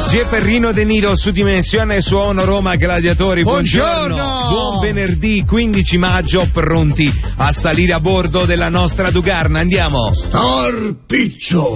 Gepperrino De Niro su Dimensione Suono Roma Gladiatori. Buongiorno. Buon venerdì 15 maggio, pronti a salire a bordo della nostra Dugarna. Andiamo. Star Piccio.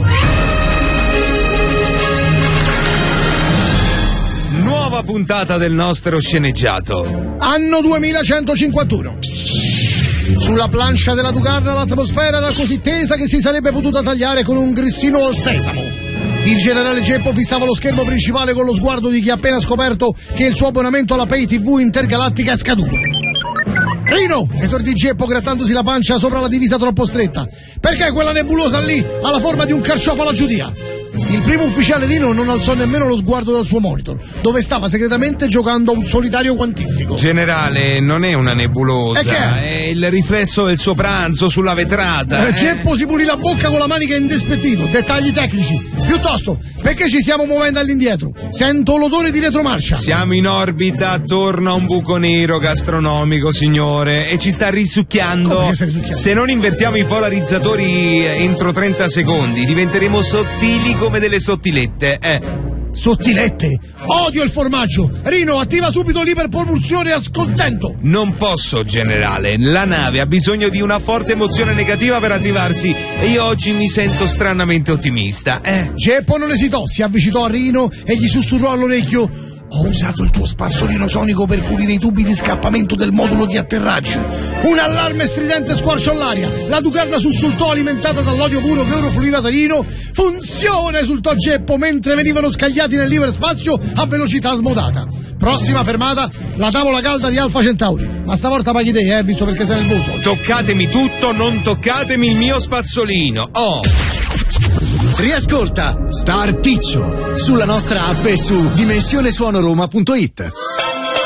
Nuova puntata del nostro sceneggiato. Anno 2151. Sulla plancia della Dugarna l'atmosfera era così tesa che si sarebbe potuta tagliare con un grissino al sesamo. Il generale Geppo fissava lo schermo principale con lo sguardo di chi ha appena scoperto che il suo abbonamento alla Pay TV intergalattica è scaduto. Rino, esordì Geppo grattandosi la pancia sopra la divisa troppo stretta. Perché quella nebulosa lì ha la forma di un carciofo alla giudia? Il primo ufficiale Rino non alzò nemmeno lo sguardo dal suo monitor, dove stava segretamente giocando a un solitario quantistico. Generale, non è una nebulosa, è il riflesso del suo pranzo sulla vetrata. Geppo si pulì la bocca con la manica indispettito. Dettagli tecnici. Piuttosto, perché ci stiamo muovendo all'indietro? Sento l'odore di retromarcia. Siamo in orbita attorno a un buco nero gastronomico, signore, e ci sta risucchiando. Se non invertiamo i polarizzatori entro 30 secondi, diventeremo sottili come delle sottilette. Sottilette? Odio il formaggio! Rino, attiva subito l'iperpropulsione a scontento! Non posso, generale. La nave ha bisogno di una forte emozione negativa per attivarsi e io oggi mi sento stranamente ottimista. Geppo non esitò, si avvicinò a Rino e gli sussurrò all'orecchio: ho usato il tuo spazzolino sonico per pulire i tubi di scappamento del modulo di atterraggio. Un allarme stridente squarciò l'aria. La Dugarna sussultò alimentata dall'odio puro che ora fluiva da Rino. Funziona, esultò Geppo mentre venivano scagliati nell'iperspazio a velocità smodata. Prossima fermata, la tavola calda di Alfa Centauri. Ma stavolta paghi te, visto perché sei nervoso. Toccatemi tutto, non toccatemi il mio spazzolino. Riascolta Star Piccio sulla nostra app e su dimensionesuonoroma.it.